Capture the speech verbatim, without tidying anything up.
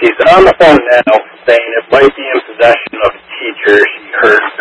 She's on the phone now saying it might be in possession of a teacher. She heard